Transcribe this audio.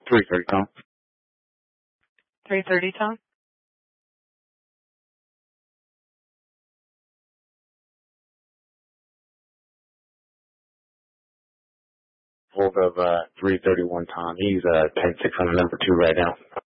330, Tom. 330, Tom? Hold of 331, Tom. He's 10-6 on the number 2 right now.